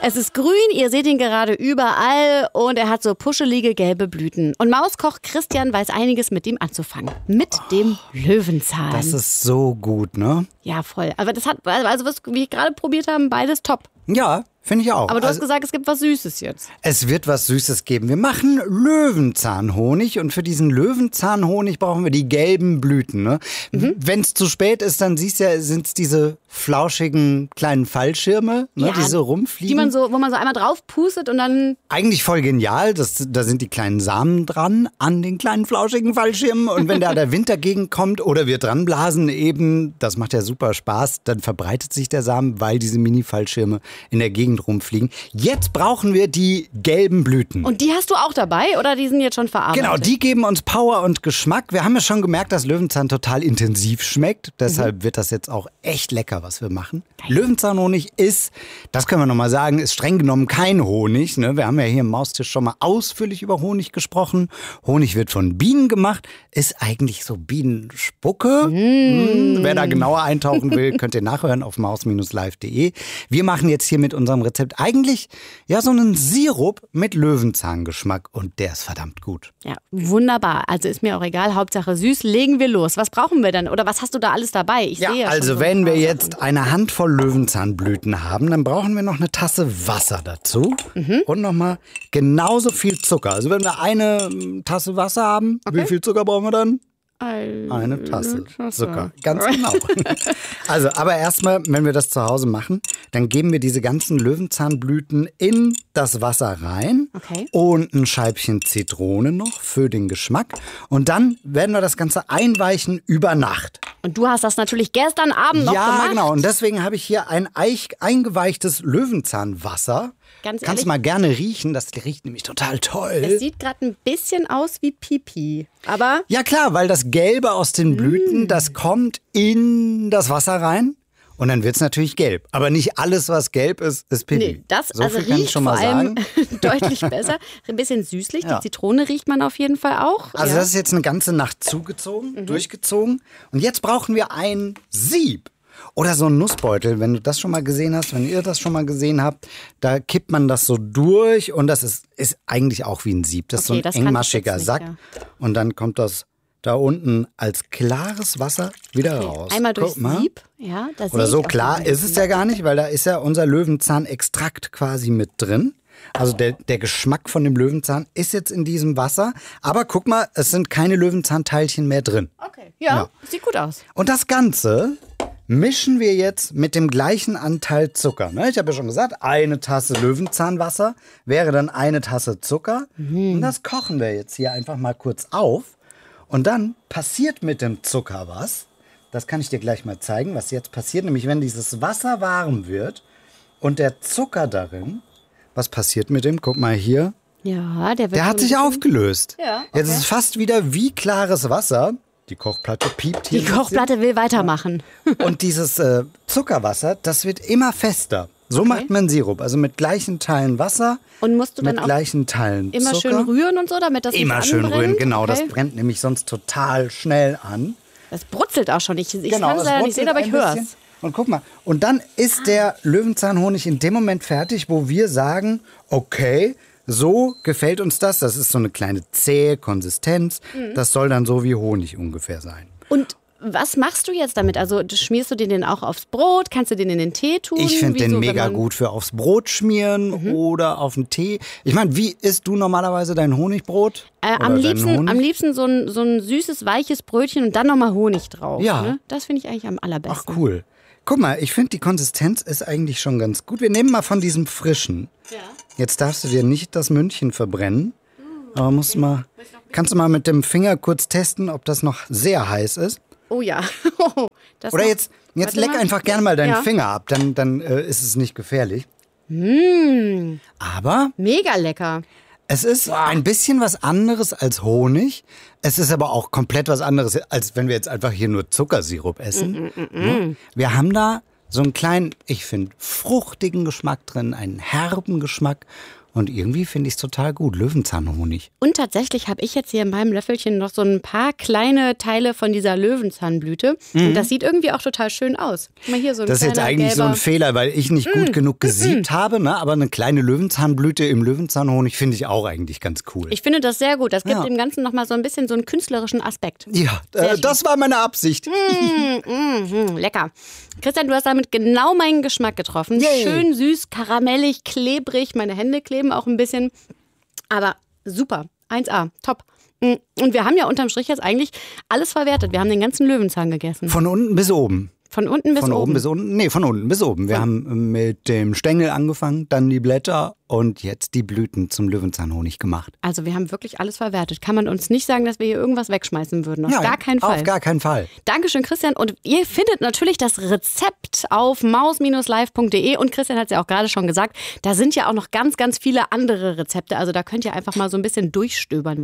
Es ist grün, ihr seht ihn gerade überall und er hat so puschelige gelbe Blüten. Und Mauskoch Christian weiß einiges mit ihm anzufangen. Mit dem Löwenzahn. Das ist so gut, ne? Ja, voll. Aber das hat, also was wir gerade probiert haben, beides top. Ja, finde ich auch. Aber du hast gesagt, es gibt was Süßes jetzt. Es wird was Süßes geben. Wir machen Löwenzahnhonig und für diesen Löwenzahnhonig brauchen wir die gelben Blüten. Ne? Wenn es zu spät ist, dann siehst du ja, sind es diese flauschigen kleinen Fallschirme, ne, Ja, die so rumfliegen. wo man so einmal drauf pustet und dann... Eigentlich voll genial. Da sind die kleinen Samen dran an den kleinen flauschigen Fallschirmen. Und wenn da der Wind dagegen kommt oder wir dran blasen eben, das macht ja super Spaß, dann verbreitet sich der Samen, weil diese Mini-Fallschirme in der Gegend rumfliegen. Jetzt brauchen wir die gelben Blüten. Und die hast du auch dabei oder die sind jetzt schon verarbeitet? Genau, die geben uns Power und Geschmack. Wir haben ja schon gemerkt, dass Löwenzahn total intensiv schmeckt. Deshalb wird das jetzt auch echt lecker, was wir machen. Löwenzahnhonig ist, das können wir nochmal sagen, ist streng genommen kein Honig. Ne? Wir haben ja hier im Maustisch schon mal ausführlich über Honig gesprochen. Honig wird von Bienen gemacht. Ist eigentlich so Bienenspucke. Wer da genauer eintauchen will, könnt ihr nachhören auf maus-live.de. Wir machen jetzt hier mit unserem Rezept eigentlich ja so einen Sirup mit Löwenzahngeschmack und der ist verdammt gut. Ja, wunderbar. Also ist mir auch egal, Hauptsache süß. Legen wir los. Was brauchen wir denn? Oder was hast du da alles dabei? Ich sehe ja also schon so wenn ein wir paar jetzt eine Handvoll Löwenzahnblüten haben, dann brauchen wir noch eine Tasse Wasser dazu und nochmal genauso viel Zucker. Also wenn wir eine Tasse Wasser haben, wie viel Zucker brauchen wir dann? Eine Tasse Zucker, ganz genau. Also, aber erstmal, wenn wir das zu Hause machen, dann geben wir diese ganzen Löwenzahnblüten in das Wasser rein und ein Scheibchen Zitrone noch für den Geschmack. Und dann werden wir das Ganze einweichen über Nacht. Und du hast das natürlich gestern Abend noch gemacht. Ja, genau. Und deswegen habe ich hier ein eingeweichtes Löwenzahnwasser. Ganz ehrlich? Kannst du mal gerne riechen, das riecht nämlich total toll. Es sieht gerade ein bisschen aus wie Pipi, aber... Ja klar, weil das Gelbe aus den Blüten, das kommt in das Wasser rein und dann wird es natürlich gelb. Aber nicht alles, was gelb ist, ist Pipi. Nee, das so also viel kann ich riecht schon mal vor allem sagen. deutlich besser. Ein bisschen süßlich, Ja. die Zitrone riecht man auf jeden Fall auch. Also ja. das ist jetzt eine ganze Nacht zugezogen, durchgezogen. Und jetzt brauchen wir ein Sieb. Oder so ein Nussbeutel, wenn du das schon mal gesehen hast, wenn ihr das schon mal gesehen habt, da kippt man das so durch und das ist eigentlich auch wie ein Sieb. Das Okay, ist das so ein kannte ich engmaschiger jetzt nicht, Sack ja. und dann kommt das da unten als klares Wasser wieder raus. Einmal durchs Guck mal. Sieb. Ja, da sehe Oder ich so auch klar den ist es ja gar nicht, weil da ist ja unser Löwenzahnextrakt quasi mit drin. Also der Geschmack von dem Löwenzahn ist jetzt in diesem Wasser. Aber guck mal, es sind keine Löwenzahnteilchen mehr drin. Okay, ja, sieht gut aus. Und das Ganze mischen wir jetzt mit dem gleichen Anteil Zucker. Ne? Ich habe ja schon gesagt, eine Tasse Löwenzahnwasser wäre dann eine Tasse Zucker. Und das kochen wir jetzt hier einfach mal kurz auf. Und dann passiert mit dem Zucker was. Das kann ich dir gleich mal zeigen, was jetzt passiert. Nämlich wenn dieses Wasser warm wird und der Zucker darin, was passiert mit dem? Guck mal hier. Ja, Der hat sich aufgelöst. Ja, Jetzt okay. ist es fast wieder wie klares Wasser. Die Kochplatte piept hier. Die ein bisschen. Kochplatte will weitermachen. Und dieses Zuckerwasser, das wird immer fester. So macht man Sirup. Also mit gleichen Teilen Wasser, Und musst du mit dann auch gleichen Teilen immer Zucker. schön rühren und so, damit das Immer nicht schön anbrennt? rühren, genau. Okay. Das brennt nämlich sonst total schnell an. Das brutzelt auch schon. Ich kann es das leider nicht brutzelt sehen, aber ich ein höre bisschen. es. Und guck mal, und dann ist der Löwenzahnhonig in dem Moment fertig, wo wir sagen, okay, so gefällt uns das. Das ist so eine kleine zähe Konsistenz. Das soll dann so wie Honig ungefähr sein. Und was machst du jetzt damit? Also schmierst du den denn auch aufs Brot? Kannst du den in den Tee tun? Ich finde den Wieso, mega wenn man- gut für aufs Brot schmieren oder auf den Tee. Ich meine, wie isst du normalerweise dein Honigbrot? Oder Am deinen Honig? liebsten so ein süßes, weiches Brötchen und dann nochmal Honig drauf. Ja. Ne? Das finde ich eigentlich am Ach allerbesten. cool. Guck mal, ich finde die Konsistenz ist eigentlich schon ganz gut. Wir nehmen mal von diesem frischen. Ja. Jetzt darfst du dir nicht das Mündchen verbrennen. Aber kannst du mal mit dem Finger kurz testen, ob das noch sehr heiß ist. Oh ja. Das Oder noch- jetzt Warte leck mal. einfach gerne mal deinen Ja. Finger ab, dann ist es nicht gefährlich. Aber Mega lecker. es ist ein bisschen was anderes als Honig. Es ist aber auch komplett was anderes, als wenn wir jetzt einfach hier nur Zuckersirup essen. Ne? Wir haben da so einen kleinen, ich finde, fruchtigen Geschmack drin, einen herben Geschmack. Und irgendwie finde ich es total gut. Löwenzahnhonig. Und tatsächlich habe ich jetzt hier in meinem Löffelchen noch so ein paar kleine Teile von dieser Löwenzahnblüte. Und das sieht irgendwie auch total schön aus. Guck mal hier, so ein Das ist jetzt eigentlich so ein Fehler, weil ich nicht gut genug gesiebt habe. Ne? Aber eine kleine Löwenzahnblüte im Löwenzahnhonig finde ich auch eigentlich ganz cool. Ich finde das sehr gut. Das gibt dem Ganzen nochmal so ein bisschen so einen künstlerischen Aspekt. Ja, das war meine Absicht. Lecker. Christian, du hast damit genau meinen Geschmack getroffen. Yay. Schön süß, karamellig, klebrig. Meine Hände kleben auch ein bisschen. Aber super. 1A. Top. Und wir haben ja unterm Strich jetzt eigentlich alles verwertet. Wir haben den ganzen Löwenzahn gegessen. Von unten bis oben. Von unten bis Von oben. oben bis unten? Nee, von unten bis oben. Wir haben mit dem Stängel angefangen, dann die Blätter und jetzt die Blüten zum Löwenzahnhonig gemacht. Also wir haben wirklich alles verwertet. Kann man uns nicht sagen, dass wir hier irgendwas wegschmeißen würden. Auf gar keinen Fall. Auf gar keinen Fall. Dankeschön, Christian. Und ihr findet natürlich das Rezept auf maus-live.de. Und Christian hat es ja auch gerade schon gesagt, da sind ja auch noch ganz, ganz viele andere Rezepte. Also da könnt ihr einfach mal so ein bisschen durchstöbern.